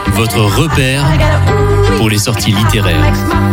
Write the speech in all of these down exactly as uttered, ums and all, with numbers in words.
votre repère pour les sorties littéraires.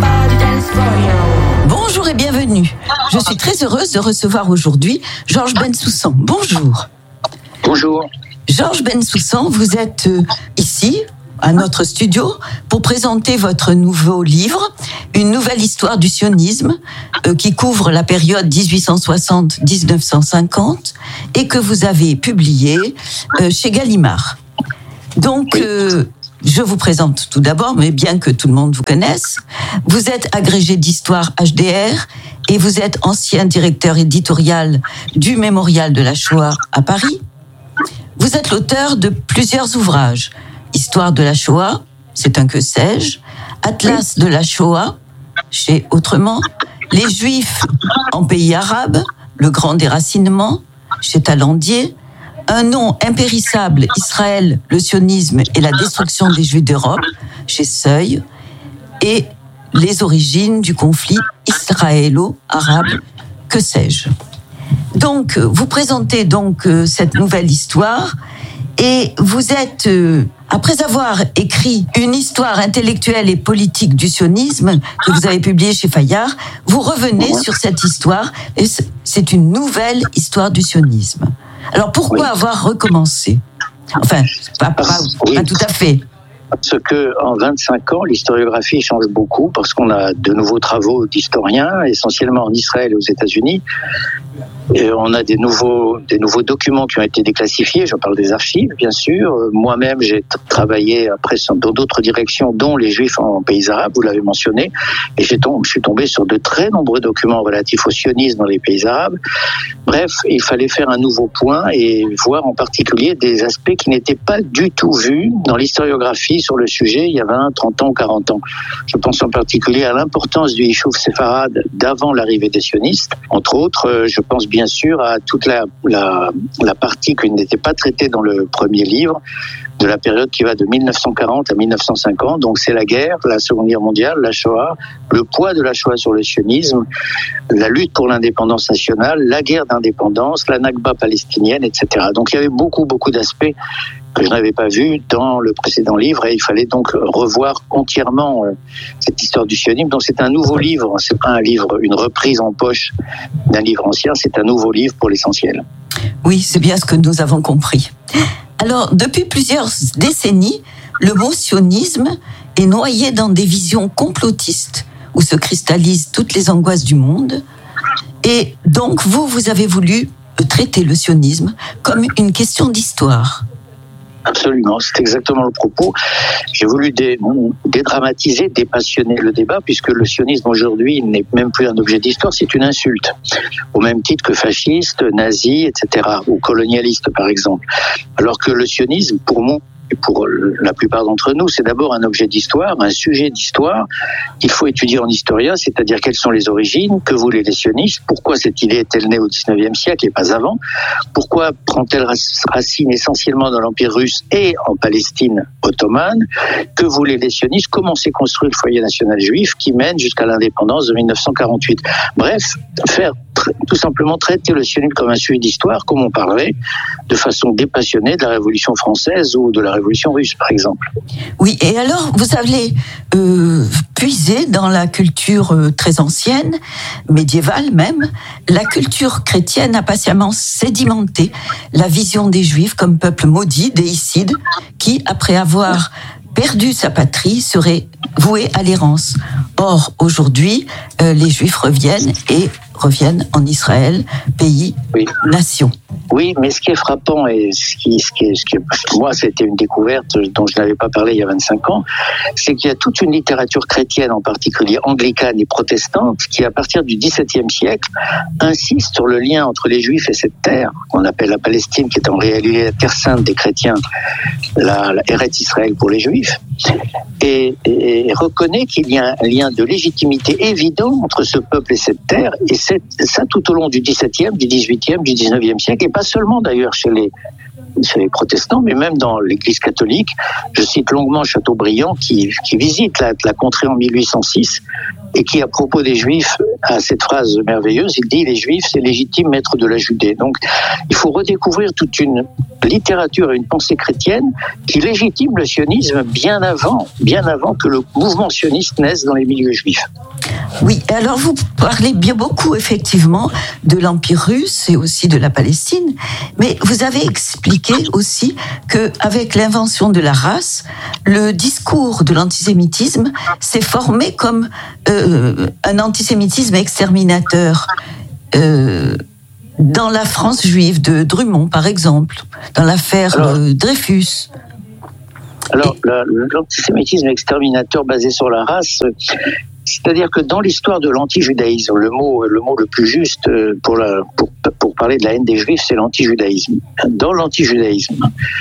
Bonjour et bienvenue. Je suis très heureuse de recevoir aujourd'hui Georges Bensoussan. Bonjour. Bonjour. Georges Bensoussan, vous êtes ici, à notre studio, pour présenter votre nouveau livre, Une nouvelle histoire du sionisme, euh, qui couvre la période dix-huit cent soixante à dix-neuf cent cinquante, et que vous avez publié euh, chez Gallimard. Donc, euh, je vous présente tout d'abord, mais bien que tout le monde vous connaisse, vous êtes agrégé d'histoire H D R et vous êtes ancien directeur éditorial du Mémorial de la Shoah à Paris. Vous êtes l'auteur de plusieurs ouvrages. Histoire de la Shoah, c'est un que sais-je, Atlas de la Shoah, chez Autrement, Les Juifs en pays arabe, Le grand déracinement, chez Talandier, Un nom impérissable, Israël, le sionisme et la destruction des Juifs d'Europe, chez Seuil, et Les origines du conflit israélo-arabe, que sais-je. Donc, vous présentez donc cette nouvelle histoire et vous êtes, après avoir écrit une histoire intellectuelle et politique du sionisme que vous avez publiée chez Fayard, vous revenez sur cette histoire et c'est une nouvelle histoire du sionisme. Alors, pourquoi oui. avoir recommencé ? Enfin, pas, pas, oui. pas tout à fait. Parce qu'en vingt-cinq ans, l'historiographie change beaucoup, parce qu'on a de nouveaux travaux d'historiens, essentiellement en Israël et aux États-Unis. Et on a des nouveaux, des nouveaux documents qui ont été déclassifiés, je parle des archives, bien sûr. Moi-même, j'ai t- travaillé après dans d'autres directions, dont les Juifs en pays arabes, vous l'avez mentionné, et j'ai tombé, je suis tombé sur de très nombreux documents relatifs au sionisme dans les pays arabes. Bref, il fallait faire un nouveau point et voir en particulier des aspects qui n'étaient pas du tout vus dans l'historiographie sur le sujet il y a vingt, trente ans ou quarante ans. Je pense en particulier à l'importance du Yishuv séfarade d'avant l'arrivée des sionistes. Entre autres, je pense bien sûr à toute la, la, la partie qui n'était pas traitée dans le premier livre, de la période qui va de mille neuf cent quarante à mille neuf cent cinquante. Donc c'est la guerre, la Seconde Guerre mondiale, la Shoah, le poids de la Shoah sur le sionisme, la lutte pour l'indépendance nationale, la guerre d'indépendance, la Nakba palestinienne, et cetera. Donc il y avait beaucoup, beaucoup d'aspects que je n'avais pas vus dans le précédent livre et il fallait donc revoir entièrement cette histoire du sionisme. Donc c'est un nouveau livre, c'est pas un livre, une reprise en poche d'un livre ancien, c'est un nouveau livre pour l'essentiel. Oui, c'est bien ce que nous avons compris. Alors, depuis plusieurs décennies, le mot sionisme est noyé dans des visions complotistes où se cristallisent toutes les angoisses du monde. Et donc, vous, vous avez voulu traiter le sionisme comme une question d'histoire. Absolument, c'est exactement le propos. J'ai voulu dé- dédramatiser, dépassionner le débat, puisque le sionisme aujourd'hui n'est même plus un objet d'histoire, c'est une insulte. Au même titre que fasciste, nazi, et cetera, ou colonialiste par exemple. Alors que le sionisme, pour moi, et pour la plupart d'entre nous, c'est d'abord un objet d'histoire, un sujet d'histoire qu'il faut étudier en historien, c'est-à-dire quelles sont les origines, que voulaient les sionistes, pourquoi cette idée est-elle née au dix-neuvième siècle et pas avant, pourquoi prend-elle racine essentiellement dans l'Empire russe et en Palestine ottomane, que voulaient les sionistes, comment s'est construit le foyer national juif qui mène jusqu'à l'indépendance de mille neuf cent quarante-huit. Bref, faire tout simplement traiter le sionisme comme un sujet d'histoire, comme on parlait, de façon dépassionnée de la Révolution française ou de la Révolution russe, par exemple. Oui, et alors, vous avez euh, puisé dans la culture euh, très ancienne, médiévale même, la culture chrétienne a patiemment sédimenté la vision des Juifs comme peuple maudit, déicide, qui, après avoir perdu sa patrie, serait voué à l'errance. Or, aujourd'hui, euh, les Juifs reviennent et reviennent en Israël, pays, oui. nation. Oui, mais ce qui est frappant et ce qui, ce qui, est, ce qui est, pour moi, c'était une découverte dont je n'avais pas parlé il y a vingt-cinq ans, c'est qu'il y a toute une littérature chrétienne, en particulier anglicane et protestante, qui, à partir du dix-septième siècle, insiste sur le lien entre les Juifs et cette terre qu'on appelle la Palestine, qui est en réalité la terre sainte des chrétiens, la, la Eretz Israël pour les Juifs, et, et, et reconnaît qu'il y a un lien de légitimité évident entre ce peuple et cette terre, et c'est, ça tout au long du dix-septième, du dix-huitième, du dix-neuvième siècle, et pas seulement d'ailleurs chez les, chez les protestants, mais même dans l'Église catholique. Je cite longuement Chateaubriand qui, qui visite la, la contrée en mille huit cent six et qui, à propos des Juifs, a cette phrase merveilleuse, il dit « Les Juifs, c'est légitime maître de la Judée ». Donc, il faut redécouvrir toute une littérature et une pensée chrétienne qui légitime le sionisme bien avant, bien avant que le mouvement sioniste naisse dans les milieux juifs. Oui, alors vous parlez bien beaucoup effectivement de l'Empire russe et aussi de la Palestine, mais vous avez expliqué aussi qu'avec l'invention de la race, le discours de l'antisémitisme s'est formé comme euh, un antisémitisme exterminateur. Euh, dans la France juive de Drummond, par exemple, dans l'affaire alors, euh, Dreyfus. Alors, et... la, l'antisémitisme exterminateur basé sur la race, c'est-à-dire que dans l'histoire de l'anti-judaïsme, le mot, le mot le plus juste pour, la, pour, pour parler de la haine des Juifs, c'est l'anti-judaïsme. Dans l'anti-judaïsme,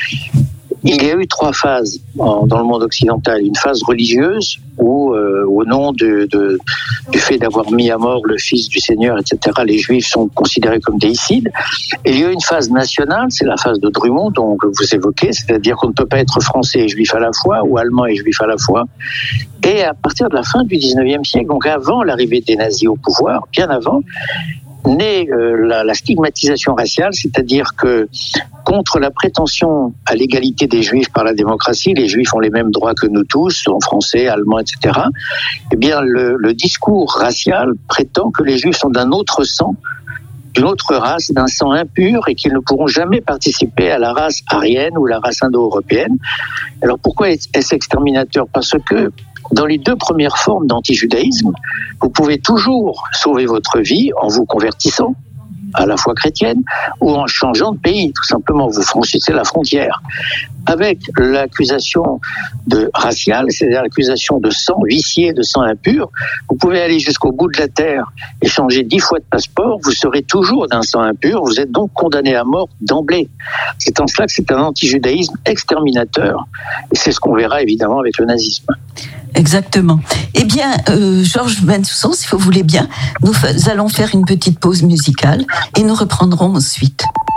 il y a eu trois phases en, dans le monde occidental. Une phase religieuse où, euh, au nom de, de, du fait d'avoir mis à mort le Fils du Seigneur, et cetera, les Juifs sont considérés comme déicides. Et il y a eu une phase nationale, c'est la phase de Drummond, dont vous évoquez, c'est-à-dire qu'on ne peut pas être français et juif à la fois, ou allemand et juif à la fois. Et à partir de la fin du dix-neuvième siècle, donc avant l'arrivée des nazis au pouvoir, bien avant, naît euh, la, la stigmatisation raciale, c'est-à-dire que contre la prétention à l'égalité des Juifs par la démocratie, les Juifs ont les mêmes droits que nous tous, sont français, allemands, et cetera. Eh bien, le, le discours racial prétend que les Juifs sont d'un autre sang, d'une autre race, d'un sang impur, et qu'ils ne pourront jamais participer à la race aryenne ou la race indo-européenne. Alors pourquoi est-ce exterminateur ? Parce que dans les deux premières formes d'antijudaïsme, vous pouvez toujours sauver votre vie en vous convertissant à la foi chrétienne ou en changeant de pays. Tout simplement, vous franchissez la frontière. Avec l'accusation de raciale, c'est-à-dire l'accusation de sang vicié, de sang impur, vous pouvez aller jusqu'au bout de la terre et changer dix fois de passeport, vous serez toujours d'un sang impur, vous êtes donc condamné à mort d'emblée. C'est en cela que c'est un antijudaïsme exterminateur. Et c'est ce qu'on verra évidemment avec le nazisme. Exactement. Eh bien, euh, Georges Bensoussan, si vous voulez bien, nous f- allons faire une petite pause musicale et nous reprendrons ensuite.